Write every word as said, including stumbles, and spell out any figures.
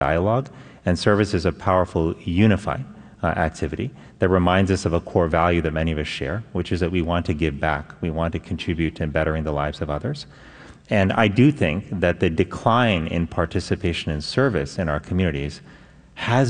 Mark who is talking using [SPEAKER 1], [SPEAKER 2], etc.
[SPEAKER 1] dialogue, and service is a powerful unifying uh, activity that reminds us of a core value that many of us share, which is that we want to give back, we want to contribute to bettering the lives of others. And I do think that the decline in participation in service in our communities has